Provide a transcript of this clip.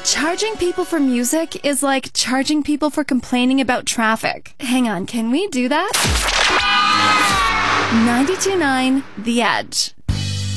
Charging people for music is like charging people for complaining about traffic. Hang on, can we do that? 92.9 The Edge.